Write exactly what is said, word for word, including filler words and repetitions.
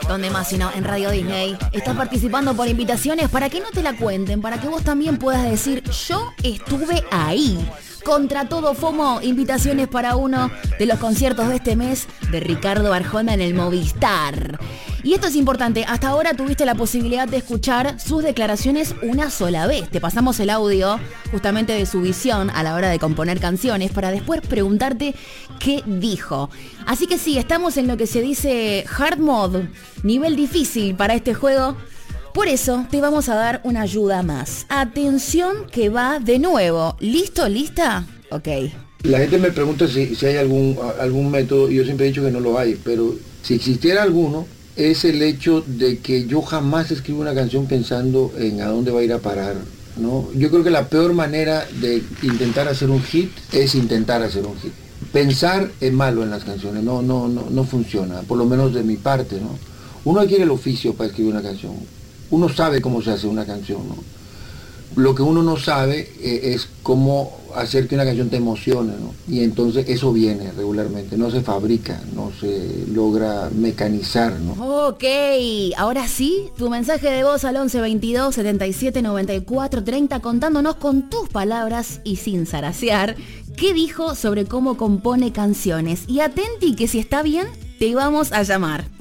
¿Dónde más sino en Radio Disney? Estás participando por invitaciones para que no te la cuenten, para que vos también puedas decir, yo estuve ahí. Contra todo FOMO, invitaciones para uno de los conciertos de este mes de Ricardo Arjona en el Movistar. Y esto es importante, hasta ahora tuviste la posibilidad de escuchar sus declaraciones una sola vez. Te pasamos el audio justamente de su visión a la hora de componer canciones para después preguntarte qué dijo. Así que sí, estamos en lo que se dice hard mode, nivel difícil para este juego. Por eso te vamos a dar una ayuda más. Atención que va de nuevo. ¿Listo? ¿Lista? Ok. La gente me pregunta si, si hay algún, algún método, y yo siempre he dicho que no lo hay, pero si existiera alguno, es el hecho de que yo jamás escribo una canción pensando en a dónde va a ir a parar, ¿no? Yo creo que la peor manera de intentar hacer un hit es intentar hacer un hit. Pensar es malo en las canciones, no, no, no, no funciona, por lo menos de mi parte, ¿no? Uno adquiere el oficio para escribir una canción. Uno sabe cómo se hace una canción, ¿no? Lo que uno no sabe eh, es cómo hacer que una canción te emocione, ¿no? Y entonces eso viene regularmente, no se fabrica, no se logra mecanizar, ¿no? Ok, ahora sí, tu mensaje de voz al once veintidós setenta y siete noventa y cuatro treinta contándonos con tus palabras y sin zarasear qué dijo sobre cómo compone canciones. Y atenti que si está bien, te vamos a llamar.